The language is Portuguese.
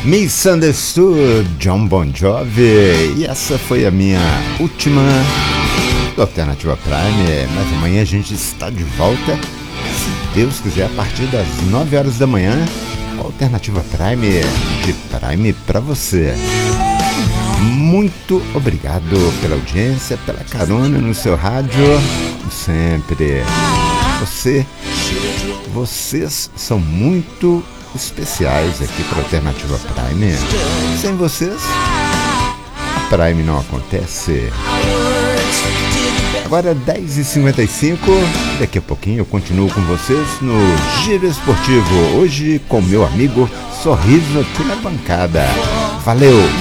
Misunderstood, John Bon Jovi. E essa foi a minha última do Alternativa Prime. Mas amanhã a gente está de volta, se Deus quiser, a partir das 9 horas da manhã. Alternativa Prime, de Prime para você. Muito obrigado pela audiência, pela carona no seu rádio. Como sempre, vocês são muito especiais aqui para a Alternativa Prime. Sem vocês, a Prime não acontece. Agora 10h55, daqui a pouquinho eu continuo com vocês no Giro Esportivo. Hoje com meu amigo Sorriso aqui na bancada. Valeu!